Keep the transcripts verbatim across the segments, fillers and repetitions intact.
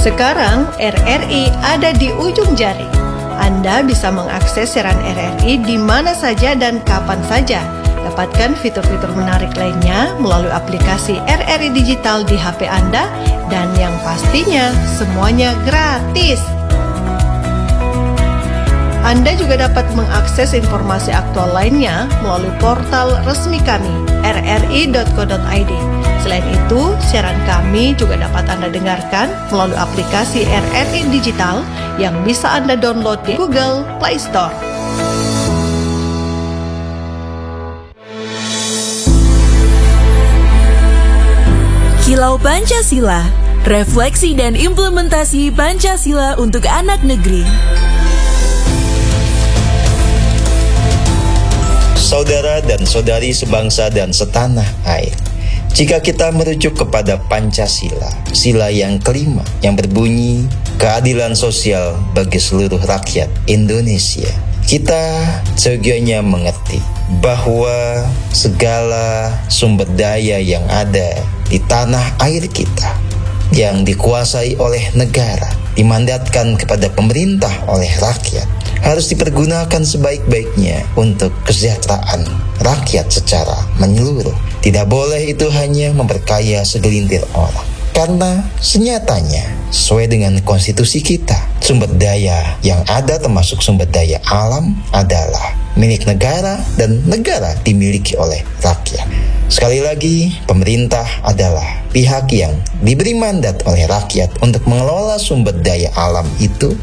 Sekarang R R I ada di ujung jari. Anda bisa mengakses siaran R R I di mana saja dan kapan saja. Dapatkan fitur-fitur menarik lainnya melalui aplikasi R R I Digital di H P Anda, dan yang pastinya semuanya gratis. Anda juga dapat mengakses informasi aktual lainnya melalui portal resmi kami, r r i dot co dot i d. Selain itu, siaran kami juga dapat Anda dengarkan melalui aplikasi R R I Digital yang bisa Anda download di Google Play Store. Kilau Pancasila, refleksi dan implementasi Pancasila untuk anak negeri. Saudara dan saudari sebangsa dan setanah air, jika kita merujuk kepada Pancasila, sila yang kelima yang berbunyi keadilan sosial bagi seluruh rakyat Indonesia, kita seyogyanya mengerti bahwa segala sumber daya yang ada di tanah air kita yang dikuasai oleh negara, dimandatkan kepada pemerintah oleh rakyat, harus dipergunakan sebaik-baiknya untuk kesejahteraan rakyat secara menyeluruh. Tidak boleh itu hanya memperkaya segelintir orang. Karena senyatanya, sesuai dengan konstitusi kita, sumber daya yang ada termasuk sumber daya alam adalah milik negara dan negara dimiliki oleh rakyat. Sekali lagi, pemerintah adalah pihak yang diberi mandat oleh rakyat untuk mengelola sumber daya alam itu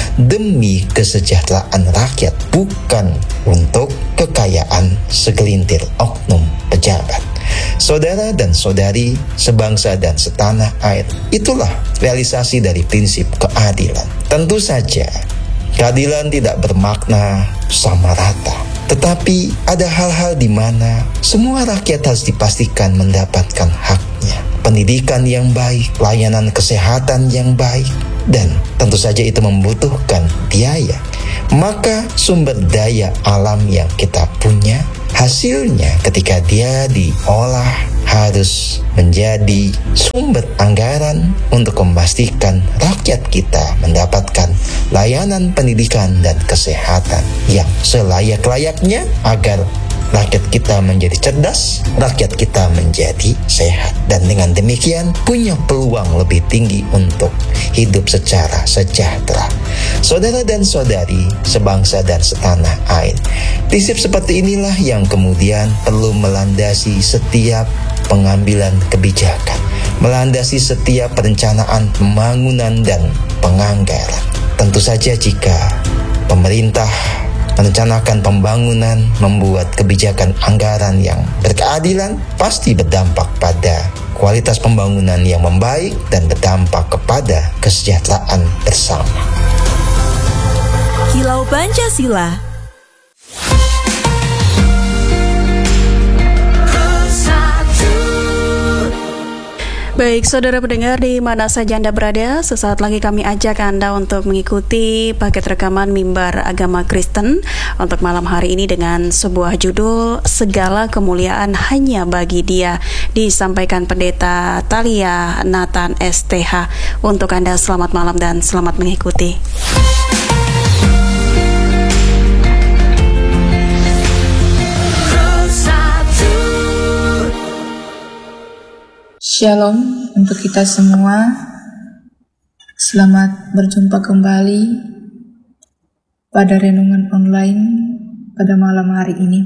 demi kesejahteraan rakyat, bukan untuk kekayaan segelintir oknum pejabat. Saudara dan saudari sebangsa dan setanah air, itulah realisasi dari prinsip keadilan. Tentu saja, keadilan tidak bermakna sama rata. Tetapi ada hal-hal di mana semua rakyat harus dipastikan mendapatkan haknya. Pendidikan yang baik, layanan kesehatan yang baik, dan tentu saja itu membutuhkan biaya. Maka sumber daya alam yang kita punya, hasilnya ketika dia diolah harus menjadi sumber anggaran untuk memastikan rakyat kita mendapatkan layanan pendidikan dan kesehatan yang selayak-layaknya agar rakyat kita menjadi cerdas, rakyat kita menjadi sehat, dan dengan demikian punya peluang lebih tinggi untuk hidup secara sejahtera. Saudara dan saudari sebangsa dan setanah air, prinsip seperti inilah yang kemudian perlu melandasi setiap pengambilan kebijakan, melandasi setiap perencanaan pembangunan dan penganggaran. Tentu saja jika pemerintah merencanakan pembangunan, membuat kebijakan anggaran yang berkeadilan, pasti berdampak pada kualitas pembangunan yang membaik dan berdampak kepada kesejahteraan bersama. Kilau Pancasila. Baik, saudara pendengar di mana saja Anda berada, sesaat lagi kami ajak Anda untuk mengikuti paket rekaman Mimbar Agama Kristen untuk malam hari ini dengan sebuah judul Segala Kemuliaan Hanya Bagi Dia, disampaikan Pendeta Thalia Nathan S T H. Untuk Anda selamat malam dan selamat mengikuti. Shalom untuk kita semua. Selamat berjumpa kembali pada renungan online pada malam hari ini.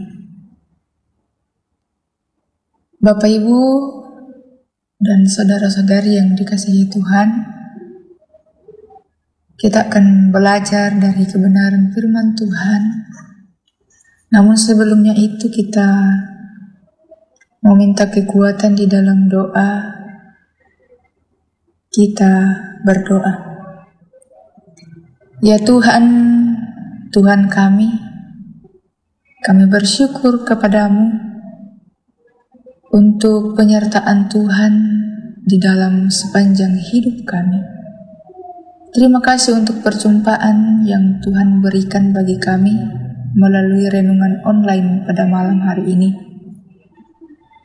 Bapak, Ibu, dan saudara-saudari yang dikasihi Tuhan, kita akan belajar dari kebenaran firman Tuhan. Namun sebelumnya itu kita mau minta kekuatan di dalam doa. Kita berdoa. Ya Tuhan, Tuhan kami, kami bersyukur kepadamu untuk penyertaan Tuhan di dalam sepanjang hidup kami. Terima kasih untuk perjumpaan yang Tuhan berikan bagi kami melalui renungan online pada malam hari ini.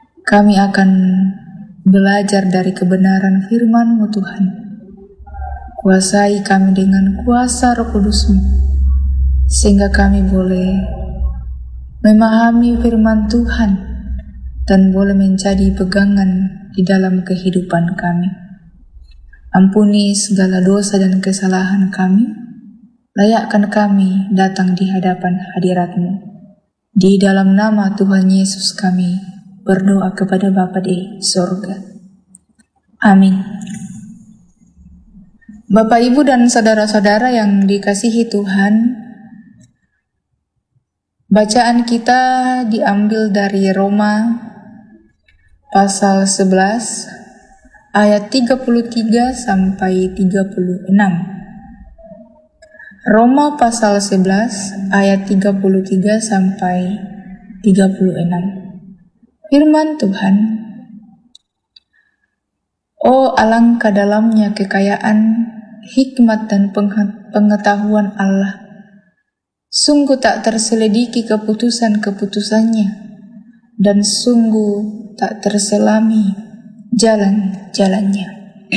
Kami akan belajar dari kebenaran firman-Mu Tuhan. Kuasai kami dengan kuasa Roh Kudus-Mu, sehingga kami boleh memahami firman Tuhan dan boleh menjadi pegangan di dalam kehidupan kami. Ampuni segala dosa dan kesalahan kami, layakkan kami datang di hadapan hadirat-Mu. Di dalam nama Tuhan Yesus kami berdoa kepada Bapa di sorga. Amin. Bapak, Ibu, dan saudara-saudara yang dikasihi Tuhan, bacaan kita diambil dari Roma pasal sebelas ayat tiga puluh tiga sampai tiga puluh enam. Roma pasal sebelas ayat tiga puluh tiga sampai tiga puluh enam. Firman Tuhan, "Oh, alangkah dalamnya kekayaan, hikmat dan pengetahuan Allah. Sungguh tak terselidiki keputusan-keputusannya, dan sungguh tak terselami jalan-jalannya.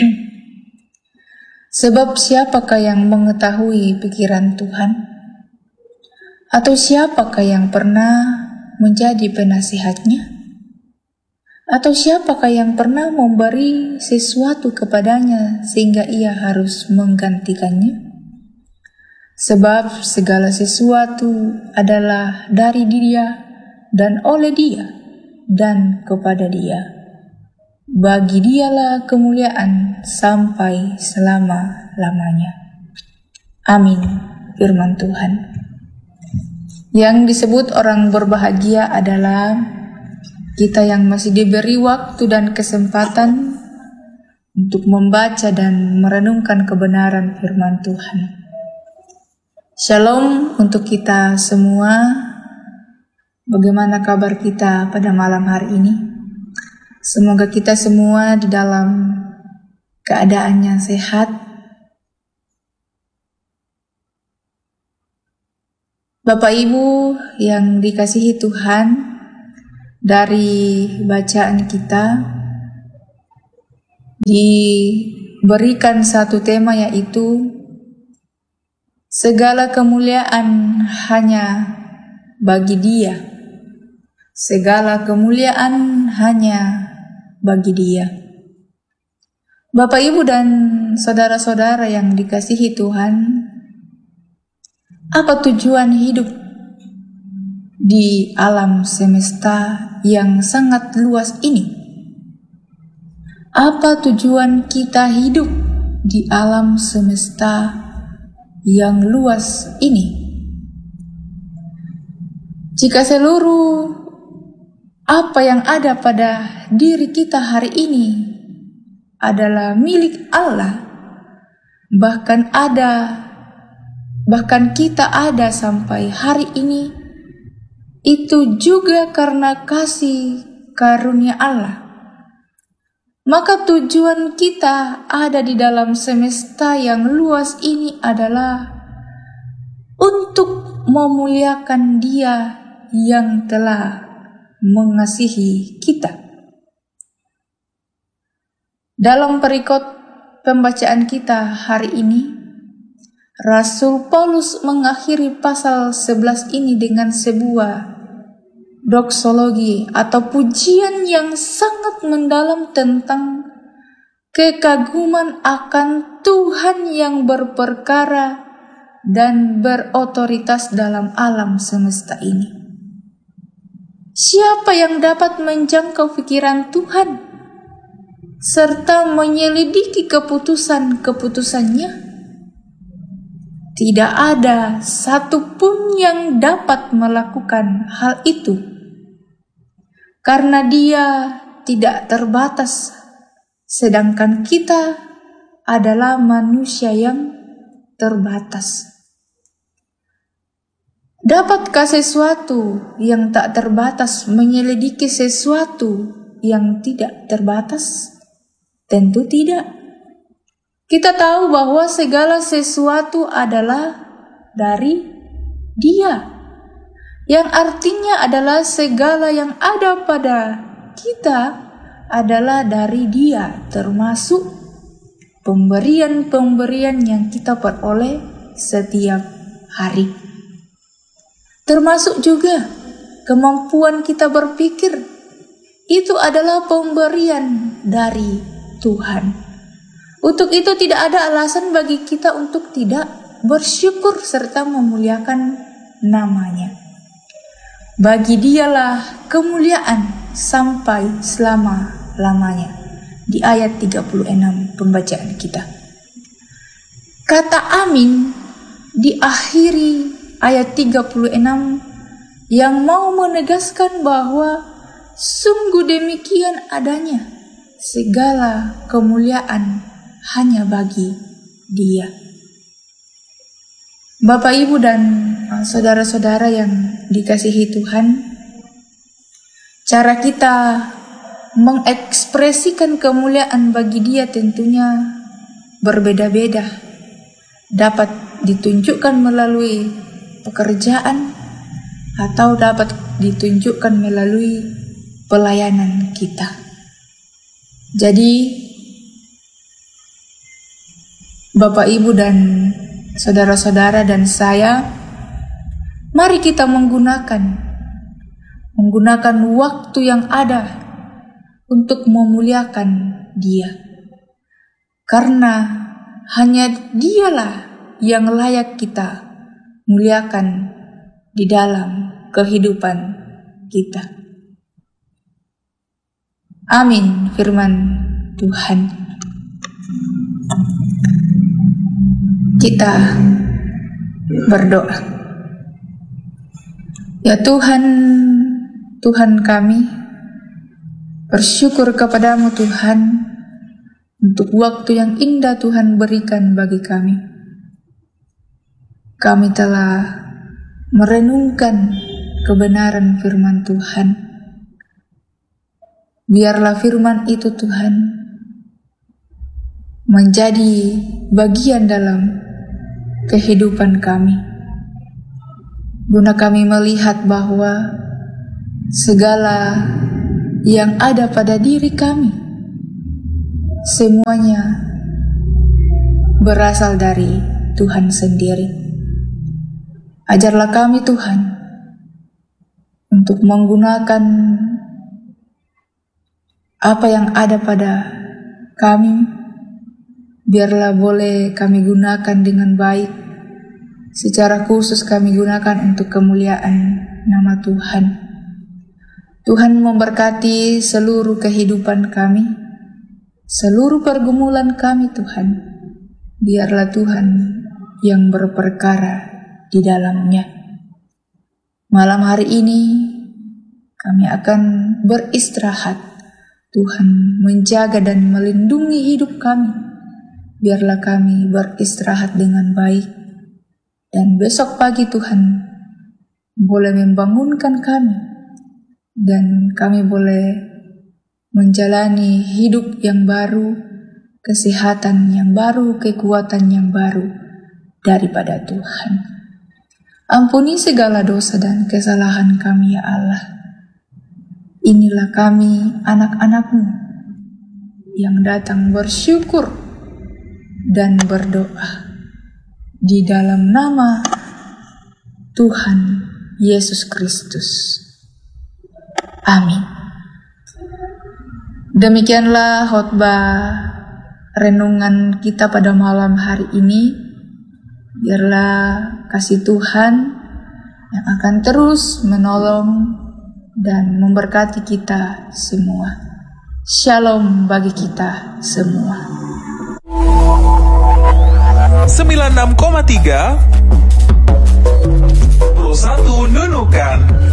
Sebab siapakah yang mengetahui pikiran Tuhan? Atau siapakah yang pernah menjadi penasihatnya? Atau siapakah yang pernah memberi sesuatu kepadanya sehingga ia harus menggantikannya? Sebab segala sesuatu adalah dari Dia dan oleh Dia dan kepada Dia. Bagi Dialah kemuliaan sampai selama-lamanya. Amin." Firman Tuhan. Yang disebut orang berbahagia adalah kita yang masih diberi waktu dan kesempatan untuk membaca dan merenungkan kebenaran firman Tuhan. Shalom untuk kita semua. Bagaimana kabar kita pada malam hari ini? Semoga kita semua di dalam keadaan yang sehat. Bapak Ibu yang dikasihi Tuhan, dari bacaan kita diberikan satu tema, yaitu segala kemuliaan hanya bagi Dia. Segala kemuliaan hanya bagi Dia. Bapak, Ibu, dan saudara-saudara yang dikasihi Tuhan, apa tujuan hidup di alam semesta yang sangat luas ini? Apa tujuan kita hidup di alam semesta yang luas ini? Jika seluruh apa yang ada pada diri kita hari ini adalah milik Allah, bahkan ada bahkan kita ada sampai hari ini, itu juga karena kasih karunia Allah. Maka tujuan kita ada di dalam semesta yang luas ini adalah untuk memuliakan Dia yang telah mengasihi kita. Dalam perikop pembacaan kita hari ini, Rasul Paulus mengakhiri pasal sebelas ini dengan sebuah doksologi atau pujian yang sangat mendalam tentang kekaguman akan Tuhan yang berperkara dan berotoritas dalam alam semesta ini. Siapa yang dapat menjangkau pikiran Tuhan serta menyelidiki keputusan-keputusannya? Tidak ada satupun yang dapat melakukan hal itu, karena Dia tidak terbatas, sedangkan kita adalah manusia yang terbatas. Dapatkah sesuatu yang tak terbatas menyelidiki sesuatu yang tidak terbatas? Tentu tidak. Kita tahu bahwa segala sesuatu adalah dari Dia, yang artinya adalah segala yang ada pada kita adalah dari Dia, termasuk pemberian-pemberian yang kita peroleh setiap hari. Termasuk juga kemampuan kita berpikir, itu adalah pemberian dari Tuhan. Untuk itu tidak ada alasan bagi kita untuk tidak bersyukur serta memuliakan namanya. Bagi Dialah kemuliaan sampai selama-lamanya. Di ayat tiga puluh enam pembacaan kita. Kata amin diakhiri ayat tiga puluh enam yang mau menegaskan bahwa sungguh demikian adanya segala kemuliaan hanya bagi Dia. Bapak, Ibu, dan saudara-saudara yang dikasihi Tuhan, cara kita mengekspresikan kemuliaan bagi Dia tentunya berbeda-beda. Dapat ditunjukkan melalui pekerjaan atau dapat ditunjukkan melalui pelayanan kita. Jadi, Bapak, Ibu, dan saudara-saudara dan saya, mari kita menggunakan menggunakan waktu yang ada untuk memuliakan Dia. Karena hanya Dialah yang layak kita muliakan di dalam kehidupan kita. Amin, firman Tuhan. Kita berdoa. Ya Tuhan, Tuhan kami, bersyukur kepadamu Tuhan untuk waktu yang indah Tuhan berikan bagi kami. Kami telah merenungkan kebenaran firman Tuhan. Biarlah firman itu Tuhan menjadi bagian dalam kehidupan kami. Guna kami melihat bahwa segala yang ada pada diri kami semuanya berasal dari Tuhan sendiri. Ajarlah kami Tuhan untuk menggunakan apa yang ada pada kami, biarlah boleh kami gunakan dengan baik. Secara khusus kami gunakan untuk kemuliaan nama Tuhan. Tuhan memberkati seluruh kehidupan kami, seluruh pergumulan kami Tuhan. Biarlah Tuhan yang berperkara di dalamnya. Malam hari ini kami akan beristirahat. Tuhan menjaga dan melindungi hidup kami. Biarlah kami beristirahat dengan baik. Dan besok pagi Tuhan boleh membangunkan kami. Dan kami boleh menjalani hidup yang baru, kesehatan yang baru, kekuatan yang baru daripada Tuhan. Ampuni segala dosa dan kesalahan kami ya Allah. Inilah kami anak-anak-Mu yang datang bersyukur dan berdoa di dalam nama Tuhan Yesus Kristus. Amin. Demikianlah khotbah renungan kita pada malam hari ini. Biarlah kasih Tuhan yang akan terus menolong dan memberkati kita semua. Shalom bagi kita semua. sembilan puluh enam koma tiga Pro satu Nunukan.